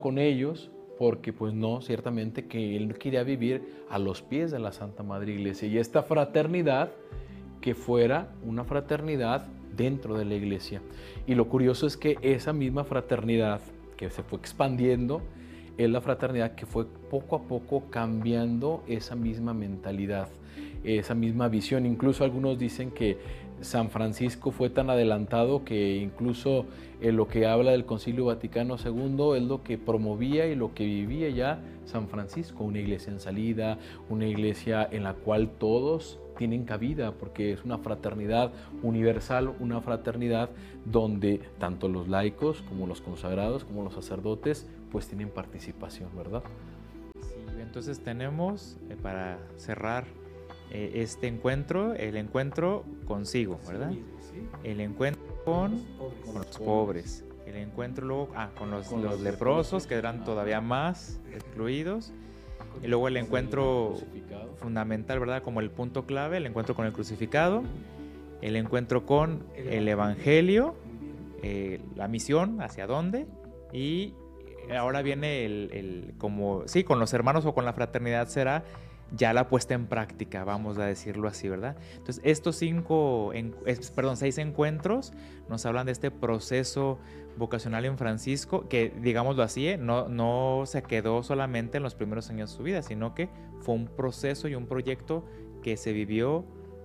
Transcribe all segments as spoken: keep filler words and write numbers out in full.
con ellos porque pues no, ciertamente que él quería vivir a los pies de la Santa Madre Iglesia y esta fraternidad que fuera una fraternidad dentro de la iglesia. Y lo curioso es que esa misma fraternidad que se fue expandiendo es la fraternidad que fue poco a poco cambiando esa misma mentalidad, esa misma visión. Incluso algunos dicen que San Francisco fue tan adelantado que incluso en lo que habla del Concilio Vaticano segundo es lo que promovía y lo que vivía ya San Francisco, una iglesia en salida, una iglesia en la cual todos tienen cabida, porque es una fraternidad universal, una fraternidad donde tanto los laicos como los consagrados, como los sacerdotes, pues tienen participación, ¿verdad? Sí, entonces tenemos, eh, para cerrar eh, este encuentro, el encuentro consigo, ¿verdad? Sí, sí. El encuentro con, con los pobres, el encuentro luego ah, con los, con los, los leprosos, que eran todavía más excluidos. Y luego el encuentro fundamental, ¿verdad? Como el punto clave, el encuentro con el crucificado, el encuentro con el Evangelio, eh, la misión, hacia dónde, y ahora viene el, el, como, sí, con los hermanos o con la fraternidad será ya la puesta en práctica, vamos a decirlo así, ¿verdad? Entonces, estos cinco, en, perdón, seis encuentros nos hablan de este proceso vocacional en Francisco, que, digámoslo así, ¿eh? no, no se quedó solamente en los primeros años de su vida, sino que fue un proceso y un proyecto que se vivió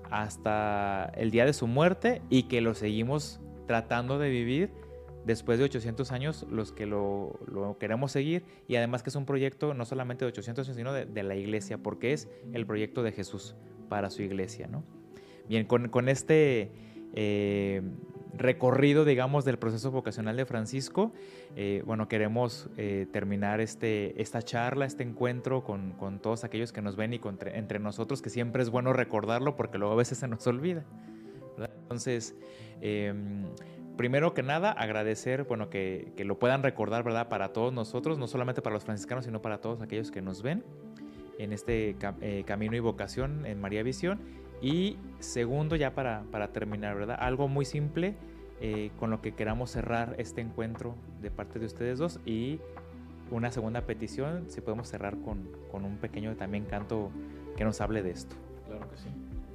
hasta el día de su muerte y que lo seguimos tratando de vivir después de ochocientos años, los que lo, lo queremos seguir, y además que es un proyecto no solamente de ochocientos años, sino de, de la iglesia, porque es el proyecto de Jesús para su iglesia, ¿no? Bien, con, con este eh, recorrido, digamos, del proceso vocacional de Francisco, eh, bueno, queremos eh, terminar este, esta charla, este encuentro con, con todos aquellos que nos ven y con, entre nosotros, que siempre es bueno recordarlo porque luego a veces se nos olvida, ¿verdad? Entonces, eh, primero que nada, agradecer, bueno, que, que lo puedan recordar, ¿verdad? Para todos nosotros, no solamente para los franciscanos, sino para todos aquellos que nos ven en este eh, camino y vocación en María Visión. Y segundo, ya para, para terminar, ¿verdad? Algo muy simple eh, con lo que queramos cerrar este encuentro de parte de ustedes dos, y una segunda petición, si podemos cerrar con, con un pequeño también canto que nos hable de esto. Claro que sí.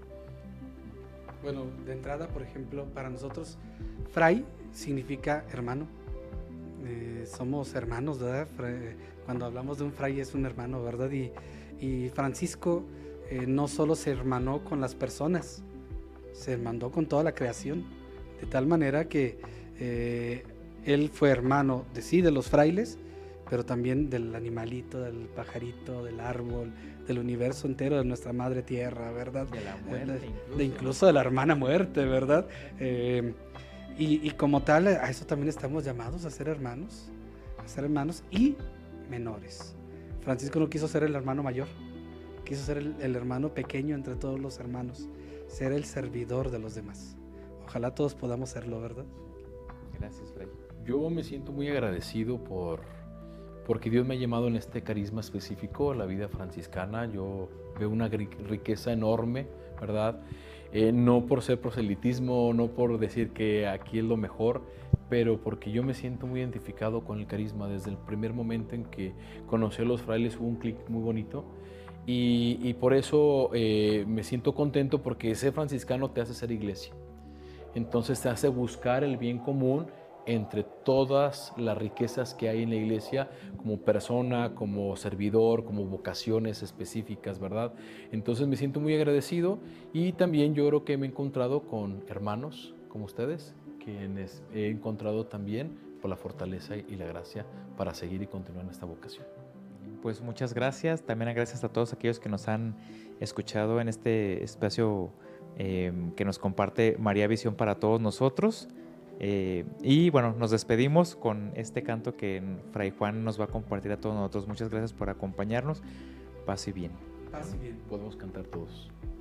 Bueno, de entrada, por ejemplo, para nosotros, fray significa hermano. Eh, somos hermanos, ¿verdad? Cuando hablamos de un fray es un hermano, ¿verdad? Y, y Francisco eh, no solo se hermanó con las personas, se hermanó con toda la creación, de tal manera que eh, él fue hermano de sí, de los frailes, pero también del animalito, del pajarito, del árbol, del universo entero, de nuestra madre tierra, ¿verdad? De la muerte, de, incluso. De incluso de la hermana muerte, ¿verdad? Eh, y, y como tal, a eso también estamos llamados, a ser hermanos, a ser hermanos y menores. Francisco no quiso ser el hermano mayor, quiso ser el, el hermano pequeño entre todos los hermanos, ser el servidor de los demás. Ojalá todos podamos serlo, ¿verdad? Gracias, Fray. Yo me siento muy agradecido por... porque Dios me ha llamado en este carisma específico a la vida franciscana. Yo veo una riqueza enorme, ¿verdad? Eh, no por ser proselitismo, no por decir que aquí es lo mejor, pero porque yo me siento muy identificado con el carisma. Desde el primer momento en que conocí a los frailes hubo un clic muy bonito, y, y por eso eh, me siento contento, porque ser franciscano te hace ser iglesia. Entonces te hace buscar el bien común entre todas las riquezas que hay en la iglesia, como persona, como servidor, como vocaciones específicas, ¿verdad? Entonces me siento muy agradecido, y también yo creo que me he encontrado con hermanos como ustedes, quienes he encontrado también por la fortaleza y la gracia para seguir y continuar en esta vocación. Pues muchas gracias, también gracias a todos aquellos que nos han escuchado en este espacio eh, que nos comparte María Visión para todos nosotros. Eh, y bueno, nos despedimos con este canto que Fray Juan nos va a compartir a todos nosotros. Muchas gracias por acompañarnos. Paz y bien. Paz y bien. Podemos cantar todos.